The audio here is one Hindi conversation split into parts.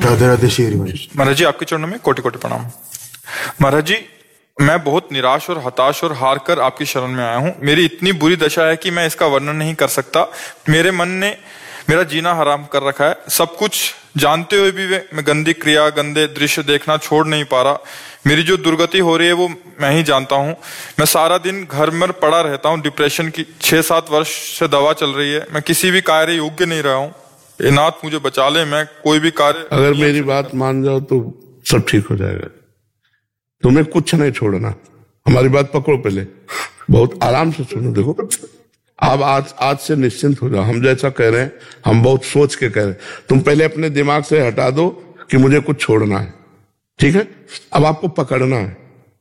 राधे राधे श्री महाराज जी, आपके चरणों में कोटि कोटि प्रणाम। महाराज जी, मैं बहुत निराश और हताश और हार कर आपकी शरण में आया हूँ। मेरी इतनी बुरी दशा है कि मैं इसका वर्णन नहीं कर सकता। मेरे मन ने मेरा जीना हराम कर रखा है। सब कुछ जानते हुए भी मैं गंदी क्रिया, गंदे दृश्य देखना छोड़ नहीं पा रहा। मेरी जो दुर्गति हो रही है वो मैं ही जानता हूँ। मैं सारा दिन घर में पड़ा रहता हूँ। डिप्रेशन की 6-7 वर्ष से दवा चल रही है। मैं किसी भी कार्य योग्य नहीं रहा हूँ। ए नाथ, मुझे बचा ले। मैं कोई भी कार्य अगर मेरी बात मान जाओ तो सब ठीक हो जाएगा। तुम्हें कुछ नहीं छोड़ना। हमारी बात पकड़ो, पहले बहुत आराम से सुनो। देखो, आप आज से निश्चिंत हो जाओ। हम जैसा कह रहे हैं, हम बहुत सोच के कह रहे हैं। तुम पहले अपने दिमाग से हटा दो कि मुझे कुछ छोड़ना है, ठीक है? अब आपको पकड़ना है।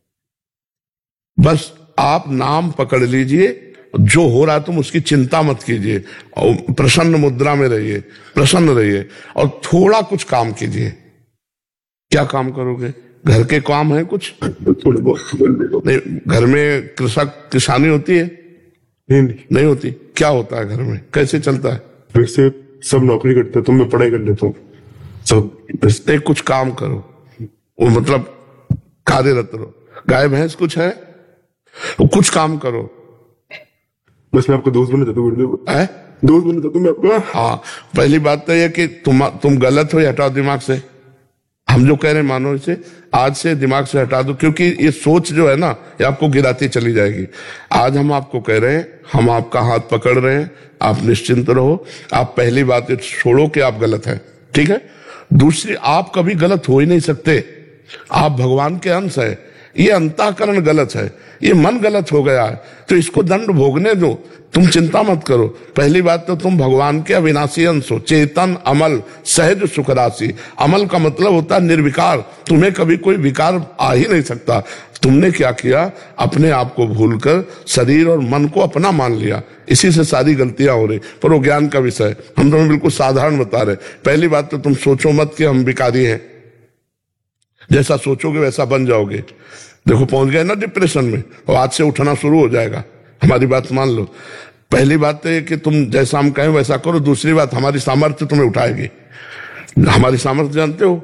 बस आप नाम पकड़ लीजिए। जो हो रहा तुम उसकी चिंता मत कीजिए और प्रसन्न मुद्रा में रहिए, प्रसन्न रहिए और थोड़ा कुछ काम कीजिए। क्या काम करोगे? घर के काम है कुछ? थोड़े बहुत नहीं, घर में किसानी होती है? नहीं होती। क्या होता है घर में? कैसे चलता है? वैसे सब नौकरी करते हैं, तो मैं पढ़ाई कर लेता हूँ सब। कुछ काम करो, वो मतलब कार्यरत रहो। गाय भैंस कुछ है? कुछ काम करो। बस मैं आपका दोस्त बना चाहता हूँ। दोस्त बना चाहता हूँ मैं आपका। हाँ, पहली बात तो यह कि तुम गलत हो, ये हटाओ दिमाग से। हम जो कह रहे हैं मानो इसे आज से दिमाग से हटा दो, क्योंकि ये सोच जो है ना, ये आपको गिराती चली जाएगी। आज हम आपको कह रहे हैं, हम आपका हाथ पकड़ रहे हैं, आप निश्चिंत रहो। आप पहली बात छोड़ो कि आप गलत हैं, ठीक है? दूसरी, आप कभी गलत हो ही नहीं सकते। आप भगवान के अंश है। ये अंतःकरण गलत है, ये मन गलत हो गया है, तो इसको दंड भोगने दो। तुम चिंता मत करो। पहली बात तो तुम भगवान के अविनाशी अंश हो, चेतन, अमल, सहज, सुख राशि। अमल का मतलब होता है निर्विकार। तुम्हें कभी कोई विकार आ ही नहीं सकता। तुमने क्या किया? अपने आप को भूलकर शरीर और मन को अपना मान लिया। इसी से सारी गलतियां हो रही। पर वो ज्ञान का विषय, हम तुम्हें बिल्कुल साधारण बता रहे। पहली बात तो तुम सोचो मत कि हम विकारी हैं। जैसा सोचोगे वैसा बन जाओगे। देखो, पहुंच गए ना डिप्रेशन में, और आज से उठना शुरू हो जाएगा। हमारी बात मान लो। पहली बात तो ये कि तुम जैसा हम कहें वैसा करो। दूसरी बात, हमारी सामर्थ्य तुम्हें उठाएगी। हमारी सामर्थ्य जानते हो?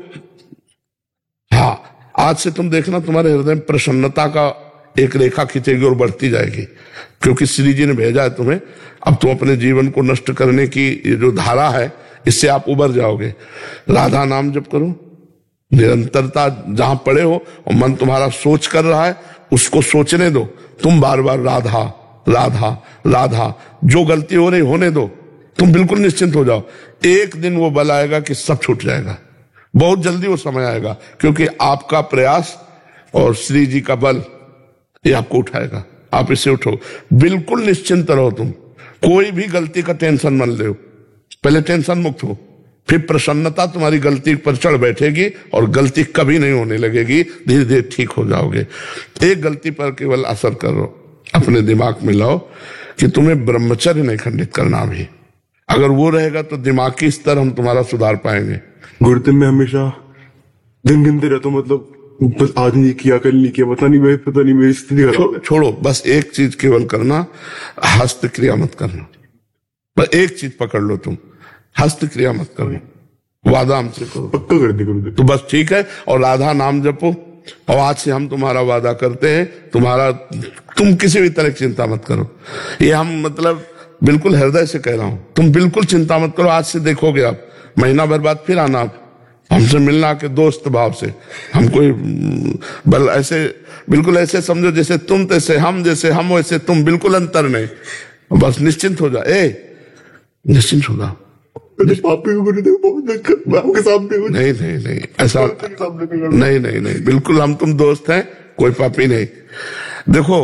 हाँ, आज से तुम देखना तुम्हारे हृदय में प्रसन्नता का एक रेखा खींचेगी और बढ़ती जाएगी, क्योंकि श्री जी ने भेजा है तुम्हें। अब तुम अपने जीवन को नष्ट करने की ये जो धारा है, इससे आप उबर जाओगे। राधा नाम जप करो, निरंतरता जहां पड़े हो और मन तुम्हारा सोच कर रहा है उसको सोचने दो। तुम बार बार राधा राधा राधा, जो गलती हो रही होने दो। तुम बिल्कुल निश्चिंत हो जाओ। एक दिन वो बल आएगा कि सब छूट जाएगा। बहुत जल्दी वो समय आएगा, क्योंकि आपका प्रयास और श्री जी का बल ये आपको उठाएगा। आप इससे उठो, बिल्कुल निश्चिंत रहो। तुम कोई भी गलती का टेंशन मत लो। पहले टेंशन मुक्त हो, फिर प्रसन्नता तुम्हारी गलती पर चढ़ बैठेगी और गलती कभी नहीं होने लगेगी। धीरे धीरे ठीक हो जाओगे। एक गलती पर केवल असर करो, अपने दिमाग में लाओ कि तुम्हें ब्रह्मचर्य नहीं खंडित करना भी। अगर वो रहेगा तो दिमागी स्तर हम तुम्हारा सुधार पाएंगे। गुरुदेव, मैं हमेशा दिन गिनते रहता हूँ, मतलब बस आज नहीं किया, कल नहीं किया, पता नहीं मेरी स्थिति। छोड़ो, बस एक चीज केवल करना, हस्त क्रिया मत करना। बस एक चीज पकड़ लो तुम, हस्त क्रिया मत करो। वादा हमसे करो, पक्का कर दे गुरुदेव। तो बस ठीक है। और राधा नाम जपो। और आज से हम तुम्हारा वादा करते हैं, तुम किसी भी तरह की चिंता मत करो। ये हम मतलब बिल्कुल हृदय से कह रहा हूं। तुम बिल्कुल चिंता मत करो। आज से देखोगे आप, महीना भर बाद फिर आना आप हमसे मिलना के दोस्त भाव से। हम कोई बल ऐसे बिल्कुल ऐसे समझो जैसे तुम तैसे हम, जैसे हम वैसे तुम, बिल्कुल अंतर नहीं। बस निश्चिंत हो जाओ। निश्चिंत हो जाओ। पापी को आपके सामने नहीं, ऐसा नहीं, बिल्कुल हम तुम दोस्त हैं, कोई पापी नहीं। देखो,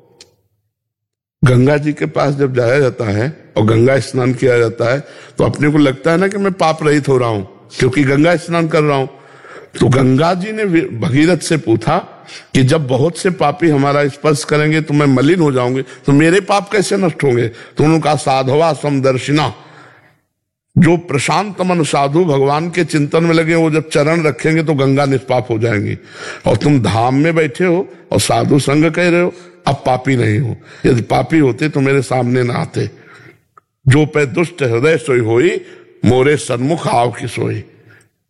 गंगा जी के पास जब जाया जाता है और गंगा स्नान किया जाता है तो अपने को लगता है ना कि मैं पाप रहित हो रहा हूं, क्योंकि गंगा स्नान कर रहा हूं। तो गंगा जी ने भगीरथ से पूछा कि जब बहुत से पापी हमारा स्पर्श करेंगे तो मैं मलिन हो जाऊंगी, तो मेरे पाप कैसे नष्ट होंगे? तो उन्होंने कहा, साधवा समदर्शिना। जो प्रशांत मन साधु भगवान के चिंतन में लगे, वो जब चरण रखेंगे तो गंगा निष्पाप हो जाएंगी। और तुम धाम में बैठे हो और साधु संग कह रहे हो, अब पापी नहीं हो। यदि पापी होते तो मेरे सामने ना आते। जो पे दुष्ट हृदय सोई होई, मोरे सन्मुख आव की सोई।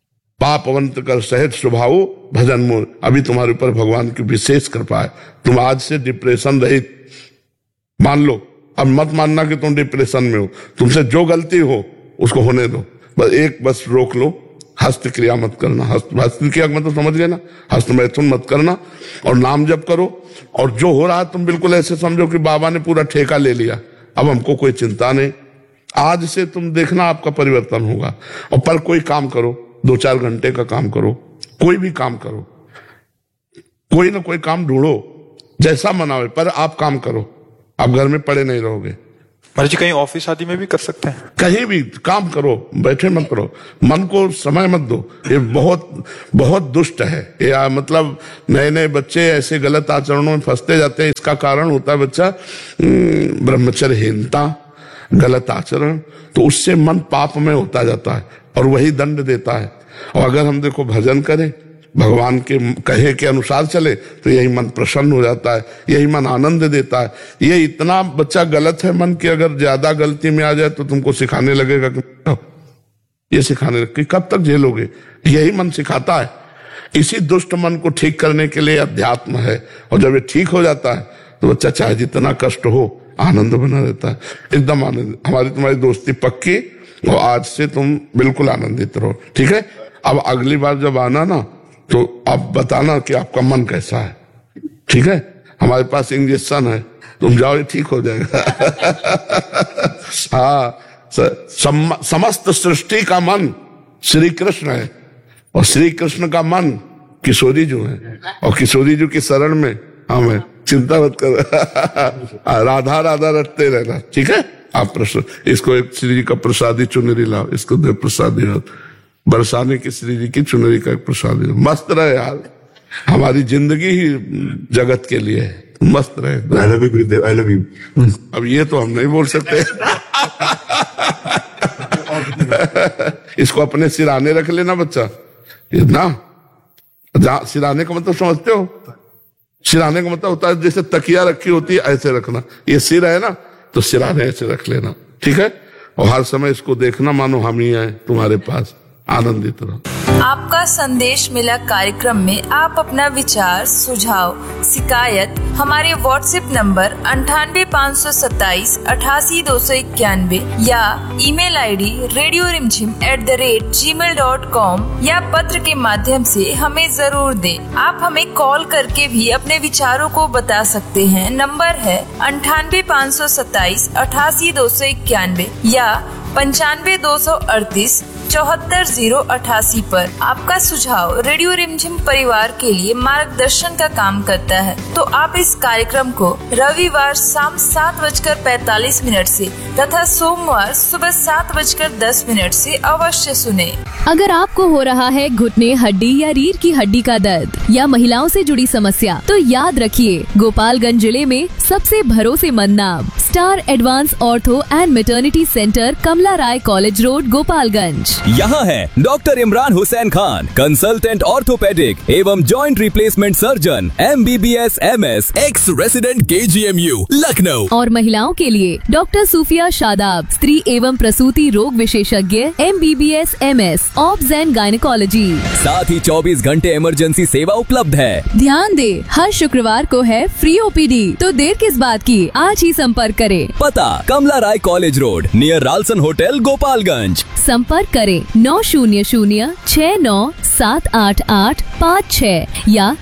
पापवंत कर सहज स्वभाव भजन मोर। अभी तुम्हारे ऊपर भगवान की विशेष कृपा है, तुम आज से डिप्रेशन रहित मान लो। अब मत मानना कि तुम डिप्रेशन में हो, तुमसे जो गलती हो उसको होने दो, बस रोक लो, हस्त क्रिया मत करना। हस्त क्रिया मतलब समझ गए ना, हस्त मैथुन मत करना, और नाम जप करो। और जो हो रहा है तुम बिल्कुल ऐसे समझो कि बाबा ने पूरा ठेका ले लिया, अब हमको कोई चिंता नहीं। आज से तुम देखना आपका परिवर्तन होगा। और पर कोई काम करो, 2-4 घंटे का काम करो, कोई भी काम करो, कोई ना कोई काम ढूंढो, जैसा मनावे, पर आप काम करो, आप घर में पड़े नहीं रहोगे। महाराज जी कहीं ऑफिस आदि में भी कर सकते हैं? कहीं भी काम करो, बैठे मत करो, मन को समय मत दो। ये बहुत बहुत दुष्ट है ये, मतलब नए नए बच्चे ऐसे गलत आचरणों में फंसते जाते हैं। इसका कारण होता है बच्चा ब्रह्मचर्यहीनता, गलत आचरण, तो उससे मन पाप में होता जाता है और वही दंड देता है। और अगर हम देखो भजन करें, भगवान के कहे के अनुसार चले, तो यही मन प्रसन्न हो जाता है, यही मन आनंद देता है। ये इतना बच्चा गलत है मन की, अगर ज्यादा गलती में आ जाए तो तुमको सिखाने लगेगा कि ये सिखाने लगे कि कब तक झेलोगे, यही मन सिखाता है। इसी दुष्ट मन को ठीक करने के लिए अध्यात्म है, और जब ये ठीक हो जाता है तो बच्चा चाहे जितना कष्ट हो आनंद बना रहता है, एकदम आनंद। हमारी तुम्हारी दोस्ती पक्की, और आज से तुम बिल्कुल आनंदित रहो, ठीक है। अब अगली बार जब आना ना, तो आप बताना कि आपका मन कैसा है, ठीक है। हमारे पास इंजेक्शन है, तुम जाओ, ठीक हो जाएगा। हाँ, समस्त सृष्टि का मन श्री कृष्ण है, और श्री कृष्ण का मन किशोरी जी है, और किशोरी जी की शरण में हमें चिंता मत कर। राधा राधा रटते रहना, ठीक है। आप प्रश्न, इसको एक श्री जी का प्रसादी चुनरी लाओ, इसको दे प्रसादी, बरसाने की श्री जी की चुनरी का एक प्रसादी। मस्त रहे यार, हमारी जिंदगी ही जगत के लिए है, मस्त रहे। I love you Gurudev, I love you. अब ये तो हम नहीं बोल सकते। इसको अपने सिराने रख लेना बच्चा, ना सिराने का मतलब समझते हो? सिराने का मतलब होता है जैसे तकिया रखी होती है, ऐसे रखना। ये सिर है ना, तो सिराने ऐसे रख लेना, ठीक है। और हर समय इसको देखना मानो हम ही हैं तुम्हारे पास, आनंदित रहो। आपका संदेश मिला कार्यक्रम में आप अपना विचार, सुझाव, शिकायत हमारे व्हाट्सएप नंबर 98,527,88,291 या ईमेल आईडी radiorimjim@gmail.com या पत्र के माध्यम से हमें जरूर दें। आप हमें कॉल करके भी अपने विचारों को बता सकते हैं। नंबर है 98,527,88,291 या 95,238,74,088 पर। आपका सुझाव रेडियो रिमझिम परिवार के लिए मार्गदर्शन का काम करता है, तो आप इस कार्यक्रम को रविवार शाम 7:45 से तथा सोमवार सुबह 7:10 से अवश्य सुने। अगर आपको हो रहा है घुटने, हड्डी या रीढ़ की हड्डी का दर्द या महिलाओं से जुड़ी समस्या, तो याद रखिए गोपालगंज जिले में सबसे भरोसेमंद नाम star advance ortho and maternity centre, Kamala Rai college road, Gopalganj. यहाँ है doctor Imran Hussain Khan, consultant orthopaedic एवं joint replacement surgeon, MBBS MS, x resident KGMU Lucknow. और महिलाओं के लिए डॉक्टर सूफिया शादाब, स्त्री एवं प्रसूति रोग विशेषज्ञ, MBBS MS, obs and gynaecology. साथ ही 24 घंटे इमरजेंसी सेवा उपलब्ध है। ध्यान दे, हर शुक्रवार को है फ्री OPD, तो देर किस बात की, आज ही संपर्क करें। पता कमला राय college road near Ralson hotel, Gopalganj. संपर्क करें 900-69-788-56 या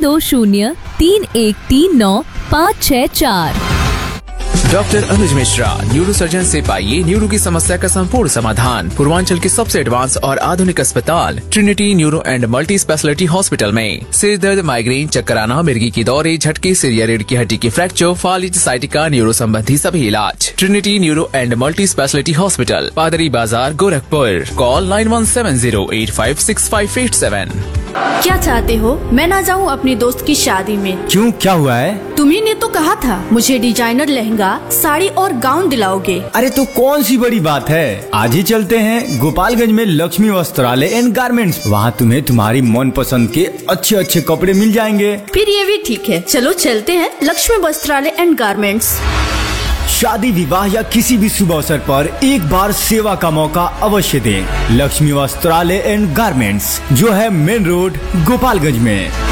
620-3139-564। डॉक्टर अनुज मिश्रा, न्यूरो सर्जन से पाइए न्यूरो की समस्या का संपूर्ण समाधान पूर्वांचल के सबसे एडवांस और आधुनिक अस्पताल Trinity neuro and multi speciality hospital में। सिर दर्द, माइग्रेन, चक्कर आना, मिर्गी की दौरे, झटके, सिर या रीढ़ की हड्डी की फ्रैक्चर, फालिज, साइटिका, न्यूरो संबंधी सभी इलाज। Trinity neuro and multi speciality hospital, पादरी बाजार, गोरखपुर। कॉल 9170856587। क्या चाहते हो मैं ना जाऊँ अपनी दोस्त की शादी में? क्यों, क्या हुआ है? तुम्ही ने तो कहा था मुझे डिजाइनर लहंगा, साड़ी और गाउन दिलाओगे। अरे तो कौन सी बड़ी बात है, आज ही चलते हैं गोपालगंज में लक्ष्मी वस्त्रालय एंड गारमेंट्स। वहाँ तुम्हें तुम्हारी मनपसंद के अच्छे अच्छे कपड़े मिल जाएंगे। फिर ये भी ठीक है, चलो चलते हैं लक्ष्मी वस्त्रालय एंड गारमेंट्स। शादी विवाह या किसी भी शुभ अवसर पर एक बार सेवा का मौका अवश्य दें। लक्ष्मी वस्त्रालय एंड गारमेंट्स जो है मेन रोड गोपालगंज में।